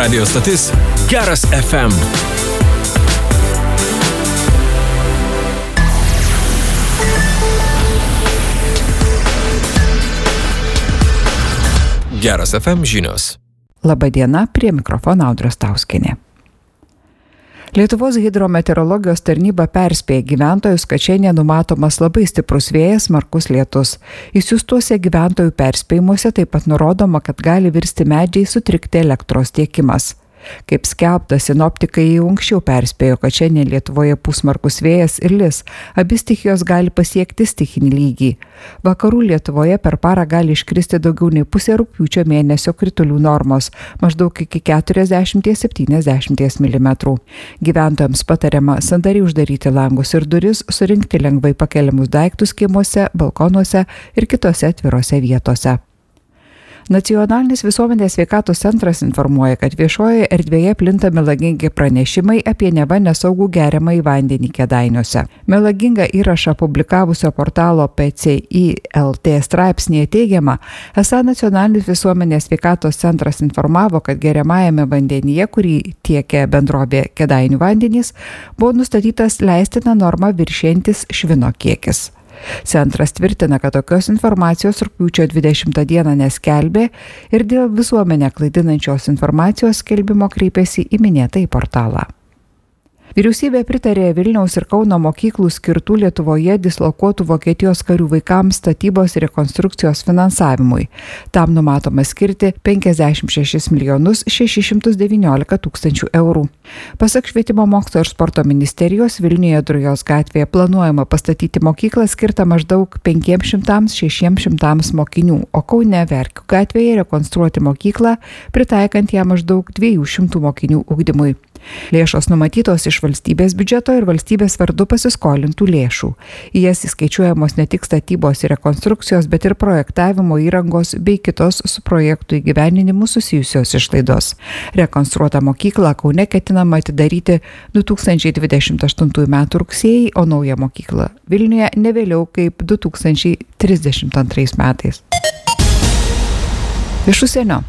Radio stotis Geras FM. Geras FM žinios. Labadiena, prie mikrofono Audra Stauskienė. Lietuvos hidrometeorologijos tarnyba perspėja gyventojus, kad šiandien numatomas labai stiprus vėjas, smarkus lietus. Išsiųstuose gyventojų perspėjimuose taip pat nurodoma, kad gali virsti medžiai, sutrikti elektros tiekimas. Kaip skelbta, sinoptikai jau anksčiau perspėjo, kad šiandien Lietuvoje pūs smarkus vėjas ir lis. Abi stichijos gali pasiekti stichinį lygį. Vakarų Lietuvoje per parą gali iškristi daugiau nei pusė rugpjūčio mėnesio kritulių normos, maždaug iki 40–70 mm. Gyventojams patariama sandariai uždaryti langus ir duris, surinkti lengvai pakeliamus daiktus kiemuose, balkonuose ir kitose atvirose vietose. Nacionalinis visuomenės sveikatos centras informuoja, kad viešojoje erdvėje plinta melagingi pranešimai apie neva nesaugų geriamąjį vandenį Kėdainiuose. Melagingą įrašą publikavusio portalo PCI LT straipsnėje teigiama, esą Nacionalinis visuomenės sveikatos centras informavo, kad geriamajame vandenyje, kurį tiekia bendrovė Kėdainių vandenys, buvo nustatytas leistina norma viršijantis švino kiekis. Centras tvirtina, kad tokios informacijos rugpjūčio 20 dieną neskelbė ir dėl visuomenę klaidinančios informacijos skelbimo kreipėsi į minėtąjį portalą. Vyriausybė pritarė Vilniaus ir Kauno mokyklų skirtų Lietuvoje dislokuotų Vokietijos karių vaikams statybos ir rekonstrukcijos finansavimui. Tam numatoma skirti 56 619 000 eurų. Pasak Švietimo mokslo ir sporto ministerijos, Vilniuje Drujos gatvėje planuojama pastatyti mokyklą skirtą maždaug 500–600 mokinių, o Kaune Verkių gatvėje rekonstruoti mokyklą, pritaikant ją maždaug 200 mokinių ugdymui. Lėšos numatytos iš valstybės biudžeto ir valstybės vardu pasiskolintų lėšų. Į jas įskaičiuojamos ne tik statybos ir rekonstrukcijos, bet ir projektavimo įrangos bei kitos su projektų įgyvendinimu susijusios išlaidos. Rekonstruotą mokyklą Kaune ketinama atidaryti 2028 m. rugsėjį, o naują mokyklą Vilniuje ne vėliau kaip 2032 metais. Iš užsienio.